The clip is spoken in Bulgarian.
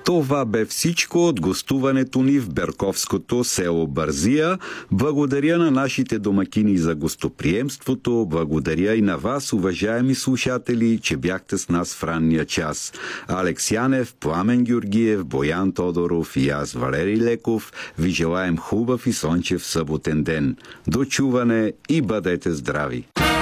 Това бе всичко от гостуването ни в Берковското село Бързия. Благодаря на нашите домакини за гостоприемството. Благодаря и на вас, уважаеми слушатели, че бяхте с нас в ранния час. Алекс Янев, Пламен Георгиев, Боян Тодоров и аз, Валери Леков, ви желаем хубав и слънчев съботен ден. До чуване и бъдете здрави!